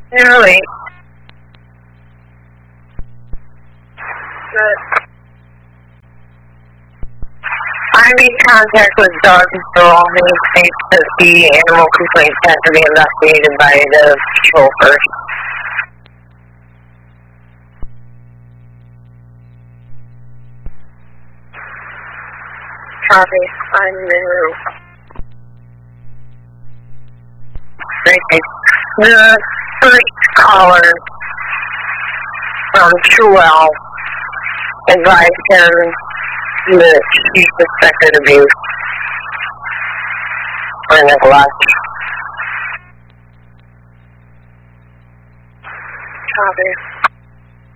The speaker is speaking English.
Nearly. But I'm in contact with dog control and he states that the animal complaints have to be investigated by the patrol first. Copy. I'm in the room. Okay. The first caller from Truwell advised him that she suspected abuse or neglect. Copy.